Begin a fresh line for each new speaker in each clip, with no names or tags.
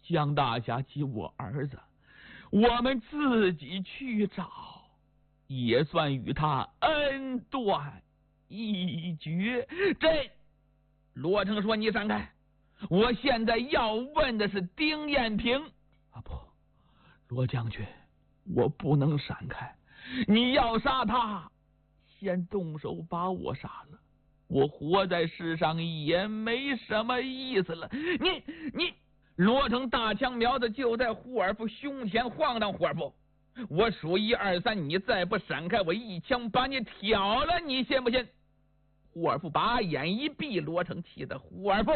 江大侠及我儿子，我们自己去找，也算与他恩断义绝。这罗成说：“你闪开！我现在要问的是丁彦平。”啊不，罗将军，我不能闪开。你要杀他，先动手把我杀了，我活在世上也没什么意思了。你！罗成大枪苗子就在胡尔夫胸前晃荡。胡尔夫，我数1、2、3，你再不闪开，我一枪把你挑了，你信不信？胡尔夫把眼一闭，罗成气的胡尔夫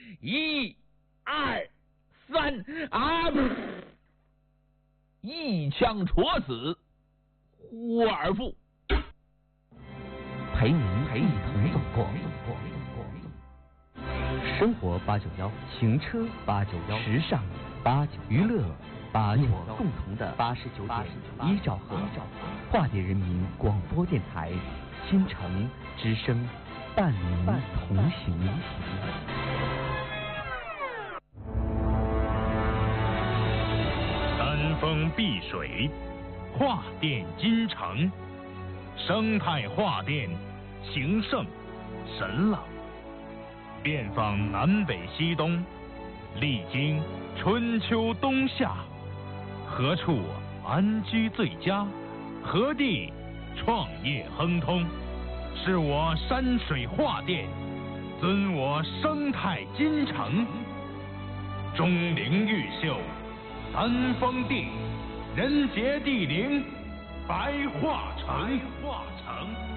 1、2、3啊！一枪戳死胡尔夫。
陪您一同走过生活891，行车891，时尚891，娱乐891，共同的89.1兆赫，化蝶人民广播电台，新城之声，伴您同行。
山峰碧水，化电金城，生态化电，情圣神朗。遍访南北西东，历经春秋冬夏，何处安居最佳？何地创业亨通？是我山水画电，尊我生态金城。钟灵毓秀，三峰地，人杰地灵，白桦城。